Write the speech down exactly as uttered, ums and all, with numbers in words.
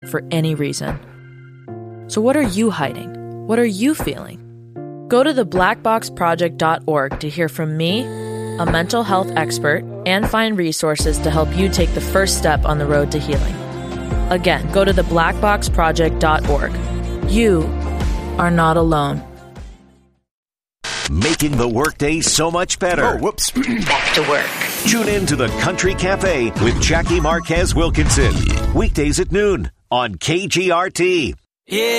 for any reason. So what are you hiding? What are you feeling? Go to the black box project dot org to hear from me, a mental health expert, and find resources to help you take the first step on the road to healing. Again, go to the black box project dot org. You are not alone. Making the workday so much better. Oh, whoops. Back to work. Tune in to the Country Cafe with Jackie Marquez Wilkinson. Weekdays at noon on K G R T. Yeah.